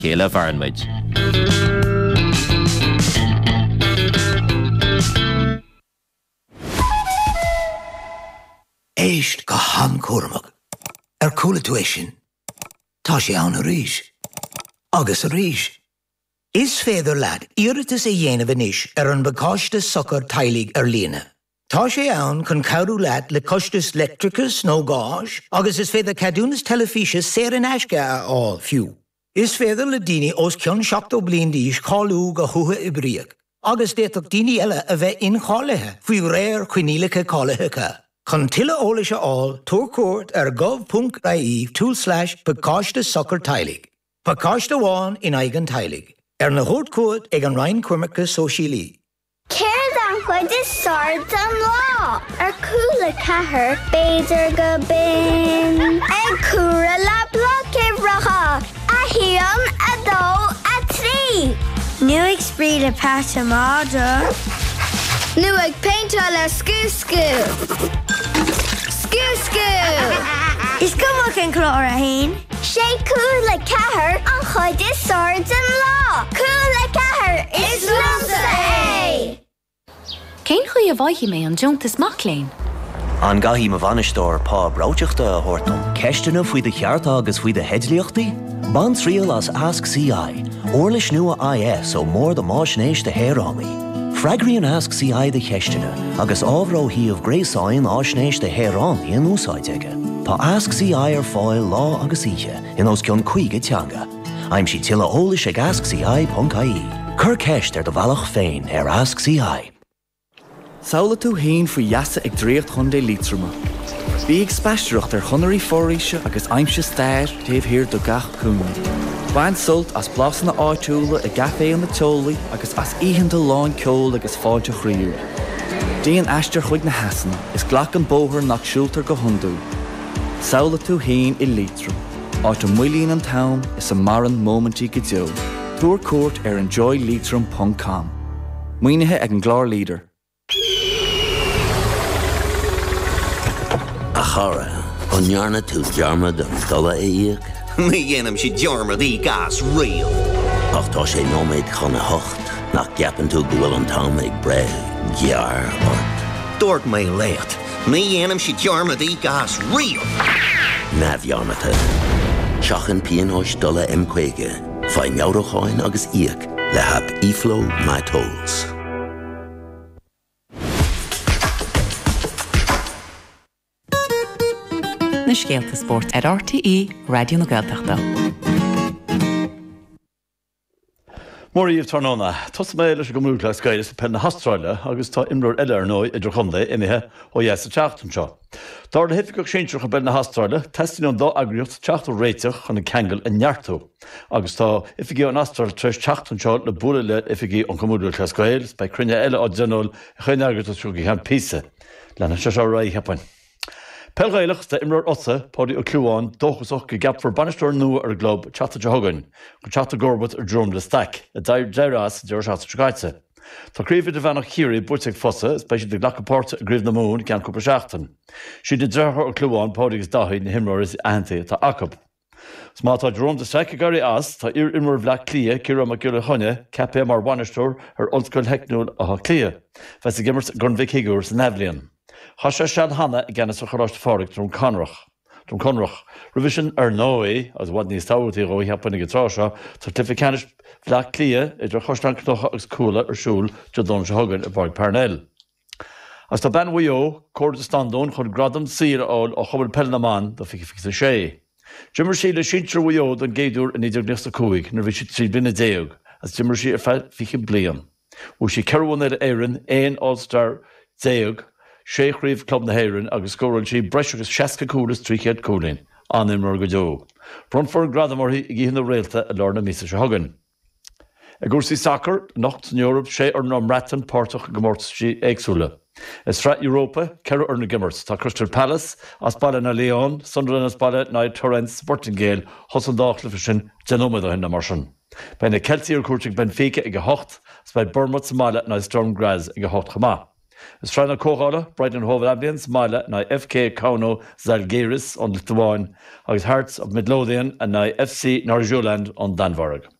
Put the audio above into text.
Céile Fahrenheit. Éist go hancúramach coolla tú é sin. Tá sé ann a rís. Agus a rís. Is féidir leat iiritas é dhéanamh inis an bacáiste sochar tailig líne. Tá sé ann chun cabhrú leat le costas lectricus nó gáis, agus is féidir cadúnas telefíse sér an eisce á fiú. Is féidir le daoine os ceann 7 bliain díos cáilú go thutha i bríoch. Agus déach daoine eile a bheith incháthaithe faoi réir cuinílacha cáileacha. Chun tuile óla se áil tuaircuairt gov.ie/bacáiste sochar tailig. Bacáiste bháin in aigean tailig. Na hódcuad ag an Ryan Cuirmicha sóisialí. Céir an chuid is sard an lá cúla cathair béidir go bin. Ag cúra le bloc racha a híon a dó a trí. Nu ag spríd a pátamada. Nu ag painta le scú. Is gomach an clár a hain? Sé cúla cathair an chuid is sard an lá. Cúla cathair is lumsa é. Cén chuí a bhaithí mé an dúntas macléin? An gahí ma bhanistóir pá bráiteachta a thuirtum, ceistena faoi de chearta agus faoi de heidliachtaí, ban tríal as Ask CI, orlis nua IS ó mór de máisnéis de hérámaí. Freagraí an Ask CI de cheistena, agus ábhró híomh gréasáin áisnéis de hérámaí an úsáid aige. Tá Ask CI ar fáil lá agus ihe in os cion chuige teanga. Aim si tila ólis ag askci.ie. Cur ceist ar do bhealach féin ar Ask CI. Saola tú hain faoi jaasa ag dréocht chun dé lítrama. Bhí ag speisteocht ar chunarí fóríise agus aimse stair taobh hir do gach cúna. Bhain sult as blasanna áitiúla i gafé an na teolaí agus as íhananta láin ceol agus fáilte chríú. Déan eistear chuig na hasan is ghlach an bóthar nach siúltar go hundú. Saola tú hain I lítram. Áit a muilín an town is a maran momentí go deo. Tuair cuairt ar enjoylítram.com. Muoinethe ag an glár líder. A chara, an nearna tú dearmad an dala íag? Ní dhéanam si dearmad í gas rial. Ach tá sé nóméid chuna hocht, nach ceapan tú go bhfuil an tam ag bre, gear ort. Dúirt mé léat, ní dhéanam si dearmad í gas rial. Na bhearmata. Seachan píanóis dala M-Quaige, fai meabhracháin agus íag, le hab e-flow my tolls. Na scéalta sport ar RTE Radio na Gaeltachta. Móríomh Tarnóna, tos mé leis go múla scaile sa penna hastráile agus tá imreoir eile ar nói idir chunda imithe ó dhéasa teachtain seo. Dar na hificeach séintreach an benna hastráile, testín an dó agriocht teachtar réiteach chun an ceangal in neartú. Agus tá ifigí an astráil treis teachtain seo le bula le ifigí an comúla le scail, bei crunne eile á genol a chuine agriocht trúgi chean písa. Lena se seo raí hepain. Pelgaileach de imreoir osa pádi ó clúáin dóchasach go gap for banisteoir nua ar glob chatta de hogan, go chatta gorbut ar drom le stack, a dairás deir chatta tregaitse. Tá críomh de bhenach chiirí buirteag fosa, spéisi de glachapáirte a gríomh na mún cean cúpa seachtain. Si de dreithir ó clúáin pádi gus dahaid na himreoir is ahantaí tá acab. Smá tá drom de stack a garí as, tá imreoir bhleach clia cura a gula chunne, capé mar banisteoir ar olscoil heicnúil a clia, fes a gimmert gunmhic higúr sa Nevlian. Has sé sean hanna i gceannas a choráist fáric drón Conrach. Revision ar nóí, as bhd níos táhairtaí ó heapan go trá seo, tá clificanis bhleach clia idir chostan cnocha agus cúla ar siúl de don se thugann i bhag Parnell. As tá ben bhuió, cóir de standún chun gradam sír áil ó chobal pelnaán do fi sé. Jimmar sí le sintre bhuió don géadúr in idir nesta cúig, nar bhí si trí blina déag, as jimmar sí ar fel fiche blian. Bhú sí ceirhún ar éireann éon All-Star déag, Séchríomh club na héireann agus scórail sí breis agus 60 cúlas tríchéad cúlainn, an imreoir go deo. Bronfór gradamorthaí i gcíhan na réalta a lár na mísa se hagan. A gúrsaí soccer, nocht in Europe, sé ar ná mreatan pártach gomórt sí éagsúla. Is fra Europa, ceir ar na gimmert, tá Crystal Palace, as baile na Leon, Sunderland as baile na Torrance, Sportingale, hosan dáchla sin genómada hin na mar sin. Bein na Celtic ar cuairteach Benfica ag a hocht, as bei Bournemouth Somalia na Storm Graz ag a hocht chamá. Is Frana Cóála, Brighton Hove Albions, Mila, na FK Kauno Zalgiris on Lithuania, agus Hearts of Midlothian and na FC Norjuland on Danvarg.